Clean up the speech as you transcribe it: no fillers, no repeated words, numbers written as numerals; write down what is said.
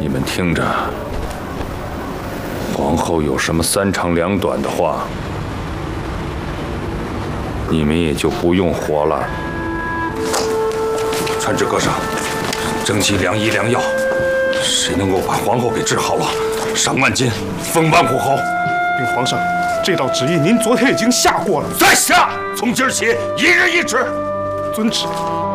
你们听着，皇后有什么三长两短的话，你们也就不用活了。传旨阁上，征集良医良药，谁能够把皇后给治好了，赏万金，封万户侯。 禀皇上，这道旨意您昨天已经下过了。 再下！从今儿起，一日一旨。 遵旨。